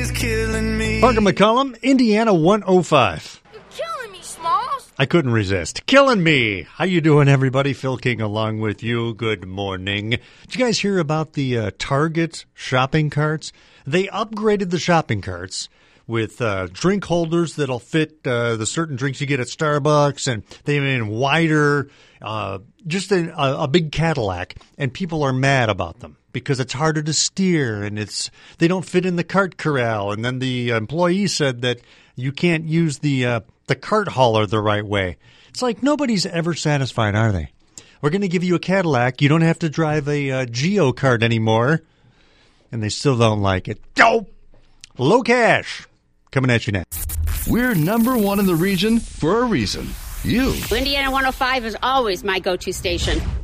Parker McCollum, Indiana 105. You're killing me, Smalls. I couldn't resist. Killing me. How you doing, everybody? Phil King along with you. Good morning. Did you guys hear about the Target shopping carts? They upgraded the shopping carts with drink holders that'll fit the certain drinks you get at Starbucks, and they made them wider, just a big Cadillac, and people are mad about them because it's harder to steer, and they don't fit in the cart corral. And then the employee said that you can't use the cart hauler the right way. It's like nobody's ever satisfied, are they? We're going to give you a Cadillac. You don't have to drive a Geo cart anymore. And they still don't like it. Oh! Low Cash. Coming at you next. We're number one in the region for a reason. You. Indiana 105 is always my go-to station.